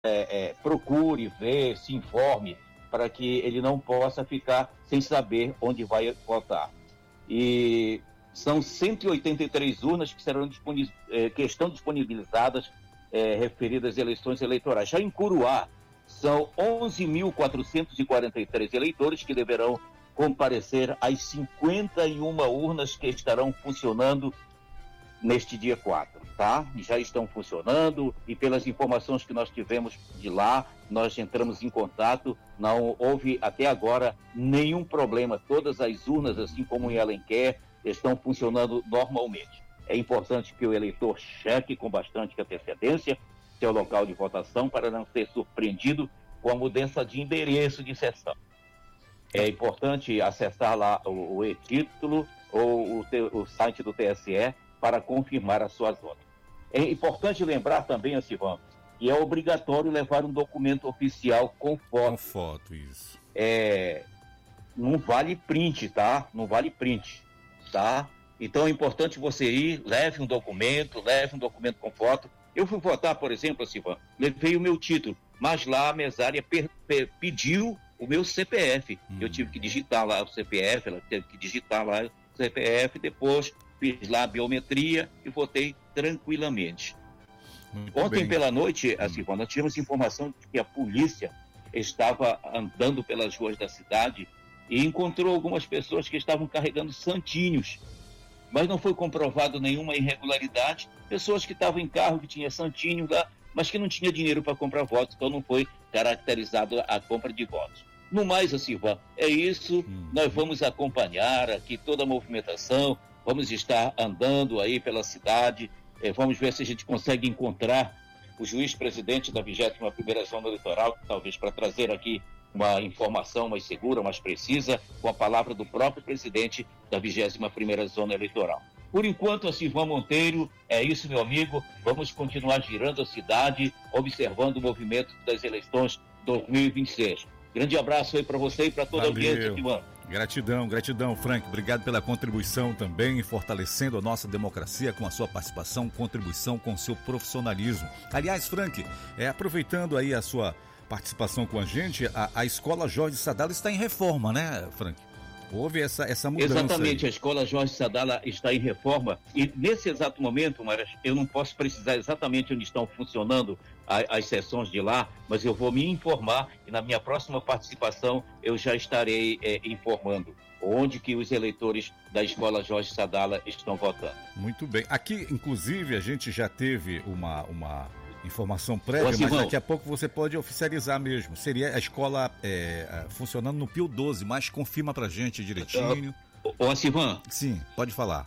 procure ver, se informe, para que ele não possa ficar sem saber onde vai votar. E são 183 urnas que estão disponibilizadas referidas às eleições eleitorais. Já em Curuá, são 11.443 eleitores que deverão comparecer às 51 urnas que estarão funcionando neste dia 4, tá? Já estão funcionando e pelas informações que nós tivemos de lá, nós entramos em contato, não houve até agora nenhum problema. Todas as urnas, assim como em Alenquer, estão funcionando normalmente. É importante que o eleitor cheque com bastante antecedência seu local de votação para não ser surpreendido com a mudança de endereço de sessão. É importante acessar lá o e-título ou o site do TSE para confirmar a sua zona. É importante lembrar também, Silvano, que é obrigatório levar um documento oficial com foto. Com foto, isso. Não vale print, tá? Não vale print, tá? Então é importante você ir, leve um documento com foto. Eu fui votar, por exemplo, Silvano, levei o meu título, mas lá a mesária pediu o meu CPF. Eu tive que digitar lá o CPF, ela teve que digitar lá o CPF, depois fiz lá a biometria e votei tranquilamente. Ontem pela noite, Silvano, nós tivemos informação de que a polícia estava andando pelas ruas da cidade e encontrou algumas pessoas que estavam carregando santinhos, mas não foi comprovado nenhuma irregularidade. Pessoas que estavam em carro, que tinha santinho lá, mas que não tinha dinheiro para comprar votos, então não foi caracterizado a compra de votos. No mais, Silvano, é isso. Nós vamos acompanhar aqui toda a movimentação, vamos estar andando aí pela cidade, vamos ver se a gente consegue encontrar o juiz-presidente da 21ª Zona Eleitoral, talvez para trazer aqui uma informação mais segura, mais precisa, com a palavra do próprio presidente da 21ª Zona Eleitoral. Por enquanto, Silvano Monteiro, é isso, meu amigo. Vamos continuar girando a cidade, observando o movimento das eleições 2026. Grande abraço aí para você e para toda a audiência, Silvano. Gratidão, Frank. Obrigado pela contribuição também, fortalecendo a nossa democracia com a sua participação, contribuição com o seu profissionalismo. Aliás, Frank, aproveitando aí a sua participação com a gente, a Escola Jorge Sadala está em reforma, né, Frank? Houve essa mudança. Exatamente, aí. A Escola Jorge Sadala está em reforma e nesse exato momento, Maras, eu não posso precisar exatamente onde estão funcionando as sessões de lá, mas eu vou me informar e na minha próxima participação eu já estarei informando onde que os eleitores da Escola Jorge Sadala estão votando. Muito bem. Aqui, inclusive, a gente já teve uma informação prévia, mas daqui a pouco você pode oficializar mesmo. Seria a escola funcionando no Pio 12, mas confirma pra gente direitinho. Silvano. Sim, pode falar.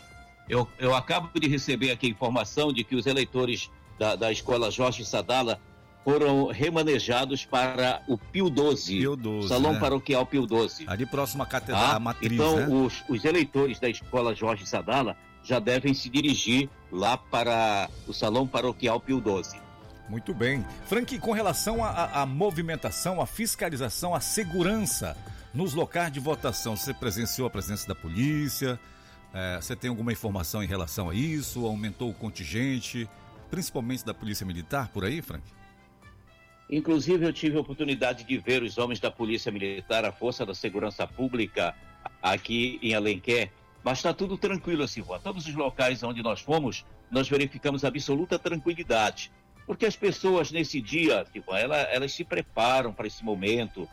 Eu acabo de receber aqui a informação de que os eleitores da Escola Jorge Sadala foram remanejados para o Pio 12, Salão Paroquial Pio 12. Ali próximo à Catedral Matriz, então, né? os eleitores da Escola Jorge Sadala já devem se dirigir lá para o Salão Paroquial Pio 12. Muito bem. Frank, com relação à movimentação, à fiscalização, à segurança nos locais de votação, você presenciou a presença da polícia? Você tem alguma informação em relação a isso? Aumentou o contingente, principalmente da Polícia Militar, por aí, Frank? Inclusive, eu tive a oportunidade de ver os homens da Polícia Militar, a Força da Segurança Pública, aqui em Alenquer, mas está tudo tranquilo, Silvano. Todos os locais onde nós fomos, nós verificamos absoluta tranquilidade. Porque as pessoas nesse dia, elas se preparam para esse momento.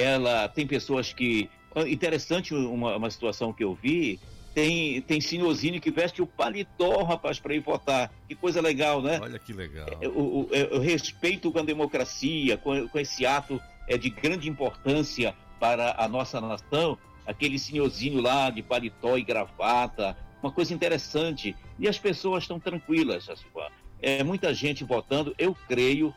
Tem pessoas que... Interessante uma situação que eu vi, tem senhorzinho que veste o paletó, rapaz, para ir votar. Que coisa legal, né? Olha que legal. Eu respeito com a democracia, com esse ato de grande importância para a nossa nação. Aquele senhorzinho lá de paletó e gravata, uma coisa interessante. E as pessoas estão tranquilas, Silvano. Muita gente votando. Eu creio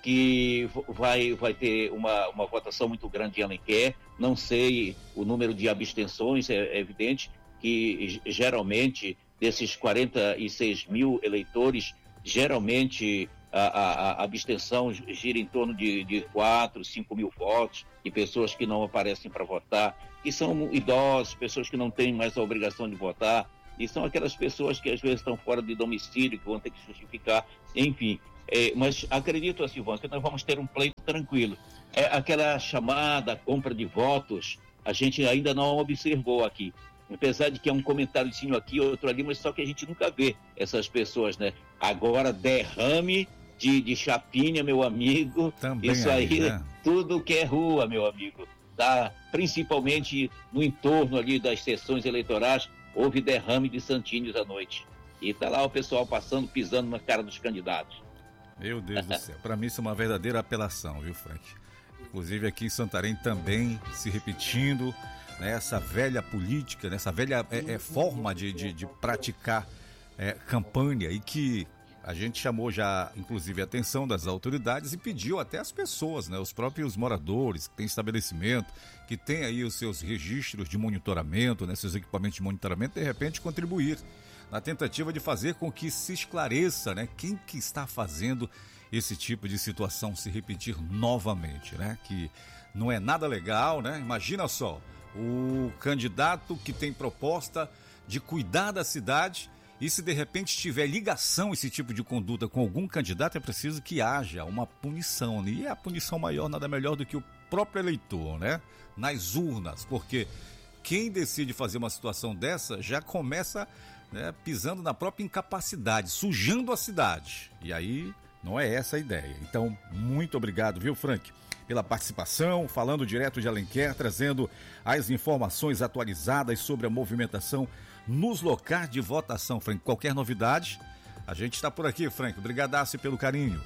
que vai ter uma votação muito grande em Alenquer. Não sei o número de abstenções, é evidente que geralmente desses 46 mil eleitores, geralmente a abstenção gira em torno de 4, 5 mil votos, de pessoas que não aparecem para votar, que são idosos, pessoas que não têm mais a obrigação de votar, e são aquelas pessoas que às vezes estão fora de domicílio, que vão ter que justificar, enfim. Mas acredito, Silvano, que nós vamos ter um pleito tranquilo. Aquela chamada compra de votos, a gente ainda não observou aqui. Apesar de que é um comentáriozinho aqui, outro ali, mas só que a gente nunca vê essas pessoas, né? Agora, derrame de chapinha, meu amigo. Também isso aí, né? Tudo que é rua, meu amigo. Tá? Principalmente no entorno ali das sessões eleitorais, houve derrame de santinhos à noite. E tá lá o pessoal passando, pisando na cara dos candidatos. Meu Deus do céu. Para mim isso é uma verdadeira apelação, viu, Frank? Inclusive aqui em Santarém também se repetindo, né, essa velha política, né, essa velha forma de praticar campanha, e que a gente chamou já, inclusive, a atenção das autoridades e pediu até às pessoas, né, os próprios moradores que têm estabelecimento, que têm aí os seus registros de monitoramento, né, seus equipamentos de monitoramento, de repente contribuir na tentativa de fazer com que se esclareça, né, quem que está fazendo esse tipo de situação se repetir novamente, né, que não é nada legal, né? Imagina só, o candidato que tem proposta de cuidar da cidade, e se de repente tiver ligação esse tipo de conduta com algum candidato, é preciso que haja uma punição, né? E a punição maior nada melhor do que o próprio eleitor, né? Nas urnas, porque quem decide fazer uma situação dessa já começa, né, pisando na própria incapacidade, sujando a cidade. E aí não é essa a ideia. Então, muito obrigado, viu, Frank, pela participação, falando direto de Alenquer, trazendo as informações atualizadas sobre a movimentação nos locais de votação. Frank, qualquer novidade, a gente está por aqui, Frank. Obrigadaço pelo carinho.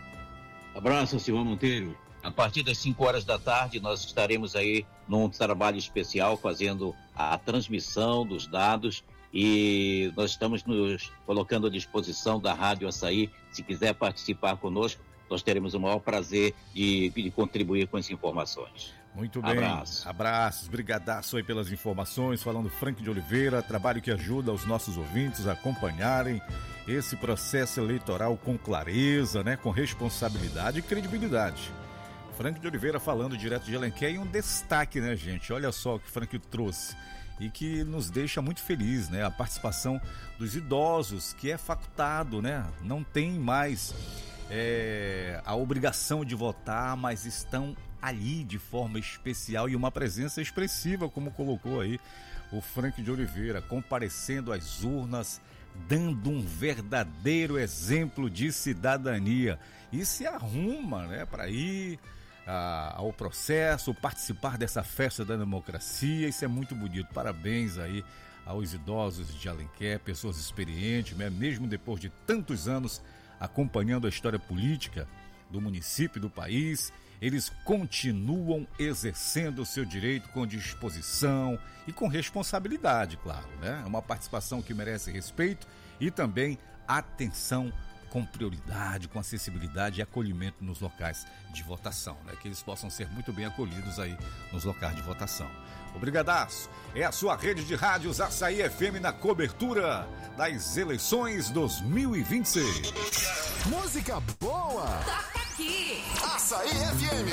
Abraço, Silvano Monteiro. A partir das 5 horas da tarde, nós estaremos aí num trabalho especial, fazendo a transmissão dos dados, e nós estamos nos colocando à disposição da Rádio Açaí. Se quiser participar conosco, nós teremos o maior prazer de contribuir com as informações. Muito bem. Abraços, brigadaço aí pelas informações, falando Frank de Oliveira, trabalho que ajuda os nossos ouvintes a acompanharem esse processo eleitoral com clareza, né, com responsabilidade e credibilidade. Frank de Oliveira falando direto de Alenquer, e um destaque, né, gente? Olha só o que o Frank trouxe e que nos deixa muito feliz, né? A participação dos idosos, que é facultado, né? Não tem mais a obrigação de votar, mas estão ali de forma especial e uma presença expressiva, como colocou aí o Frank de Oliveira, comparecendo às urnas, dando um verdadeiro exemplo de cidadania, e se arruma, né, para ir ao processo, participar dessa festa da democracia. Isso é muito bonito. Parabéns aí aos idosos de Alenquer, pessoas experientes, né, mesmo depois de tantos anos acompanhando a história política do município e do país, eles continuam exercendo o seu direito com disposição e com responsabilidade, claro, né? É uma participação que merece respeito e também atenção, com prioridade, com acessibilidade e acolhimento nos locais de votação, né? Que eles possam ser muito bem acolhidos aí nos locais de votação. Obrigadaço. É a sua rede de rádios Açaí FM na cobertura das eleições 2026. Música boa! Toca aqui! Açaí FM.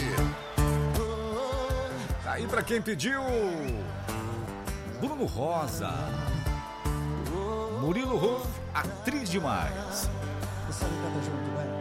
Tá aí pra quem pediu. Bruno Rosa. Murilo Ruf, atriz demais. Você não canta junto, vai?